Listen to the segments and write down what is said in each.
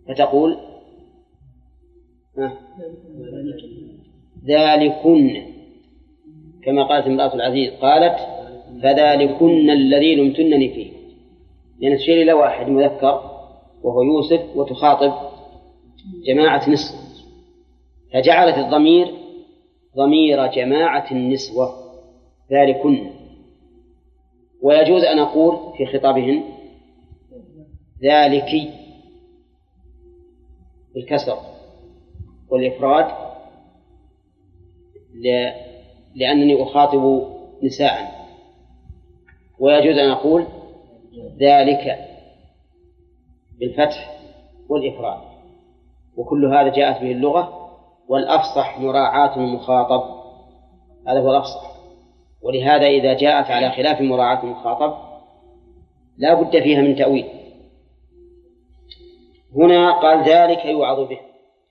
فتقول ذلكن، كما قالت امرأة العزيز قالت فذلكن الذي لمتنني فيه، لأن تشير إلى واحد مذكر وهو يوسف وتخاطب جماعة نسوة، فجعلت الضمير ضمير جماعة النسوة ذلكن. ويجوز أن أقول في خطابهن ذلك بالكسر والإفراد لأنني أخاطب نساء، ويجوز أن أقول ذلك بالفتح والإفراد، وكل هذا جاءت به اللغة، والأفصح مراعاة المخاطب، هذا هو الأفصح. ولهذا إذا جاءت على خلاف مراعاة المخاطب لا بد فيها من تأويل. هنا قال ذلك يوعظ به،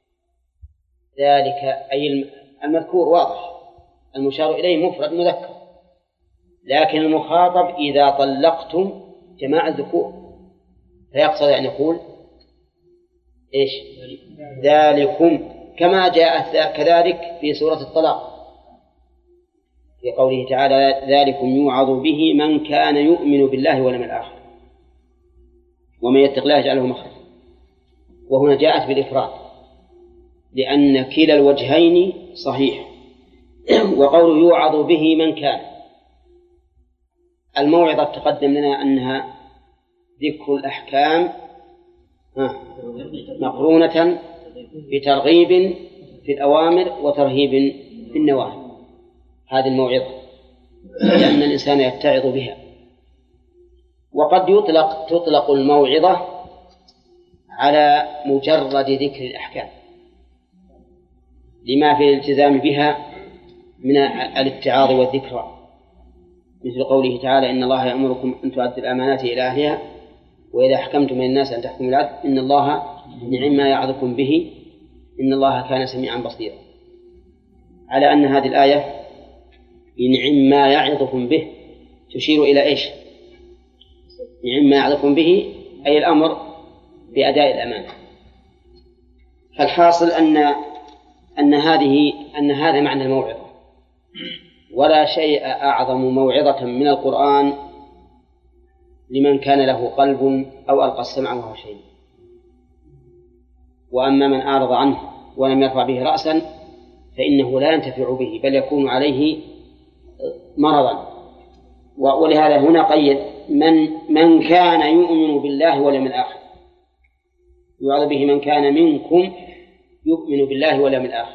ذلك أي المذكور واضح، المشار إليه مفرد مذكر، لكن المخاطب إذا طلقتم جماعة الذكور فيقصد أن يقول إيش؟ ذلكم، كما جاءت كذلك في سورة الطلاق في قوله تعالى ذلكم يوعظ به من كان يؤمن بالله واليوم الآخر ومن يتق الله يجعله مخرجا. وهنا جاءت بالإفراد لأن كلا الوجهين صحيح. وقوله يوعظ به من كان، الموعظة تقدم لنا أنها ذكر الأحكام مقرونة بترغيب في الأوامر وترهيب في النواهي، هذه الموعظة، لأن الإنسان يتعظ بها. وقد تطلق الموعظة على مجرد ذكر الأحكام لما في الالتزام بها من الاتعاظ والذكرى، مثل قوله تعالى إن الله يأمركم أن تؤدوا الأمانات إلى أهلها وإذا حكمتم من الناس أن تحكموا بالعدل إن الله نعم ما يعظكم به إن الله كان سميعا بصيرا، على أن هذه الآية نعم ما يعظكم به تشير إلى إيش؟ نعم ما يعظكم به أي الأمر بأداء الأمانة. فالحاصل أن هذا معنى الموعظة، ولا شيء أعظم موعظة من القرآن لمن كان له قلب أو ألقى السمع وهو شيء. وأما من أعرض عنه ولم يرفع به رأسا فإنه لا ينتفع به بل يكون عليه مرضا. ولهذا هنا قيد من كان يؤمن بالله واليوم الآخر، يوعظ به من كان منكم يؤمن بالله واليوم الآخر،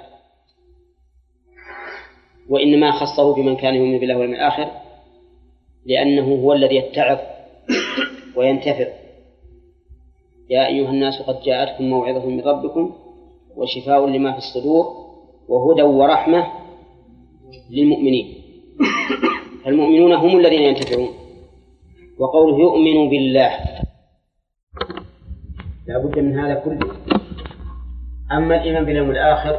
وإنما خصه بمن كان يؤمن بالله واليوم الآخر لأنه هو الذي يتعظ وينتفع. يا أيها الناس قد جاءتكم موعظة من ربكم وشفاء لما في الصدور وهدى ورحمة للمؤمنين، فالمؤمنون هم الذين ينتفعون. وقوله يؤمن بالله لا بد من هذا كله. أما الإيمان باليوم الآخر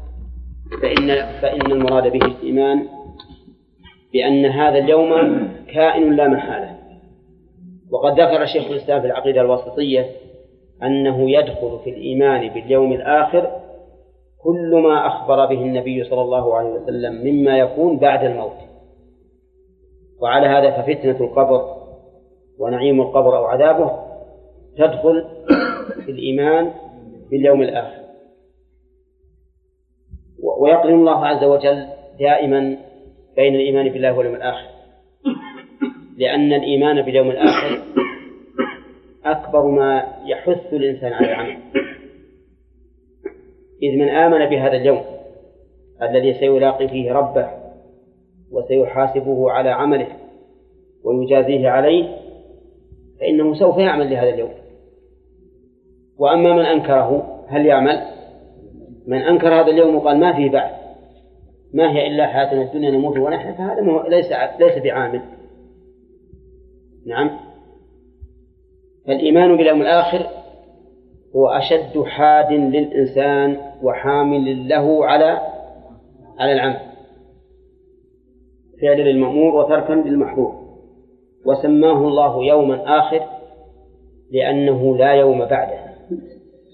فإن المراد به الإيمان بأن هذا اليوم كائن لا محالة. وقد ذكر شيخ الإسلام في العقيدة الواسطية أنه يدخل في الإيمان باليوم الآخر كل ما أخبر به النبي صلى الله عليه وسلم مما يكون بعد الموت. وعلى هذا ففتنة القبر ونعيم القبر أو عذابه تدخل في الإيمان باليوم الآخر. ويقرن الله عز وجل دائما بين الإيمان بالله واليوم الآخر، لأن الإيمان باليوم الآخر أكبر ما يحث الإنسان على العمل، إذ من آمن بهذا اليوم الذي سيلاقي فيه ربه وسيحاسبه على عمله ويجازيه عليه فإنه سوف يعمل لهذا اليوم. وأما من أنكره هل يعمل؟ من أنكر هذا اليوم وقال ما فيه بعد، ما هي إلا حياتنا الدنيا نموت ونحيا، فهذا ليس بعامل. نعم. فالإيمان باليوم الآخر هو أشد حاد للإنسان وحامل له على العمل، فعل للمأمور وتركا للمحظور. وسماه الله يوما آخر لأنه لا يوم بعده،